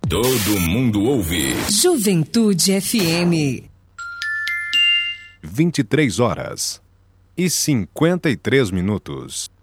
Todo mundo ouve. Juventude FM. 23 horas e 53 minutos.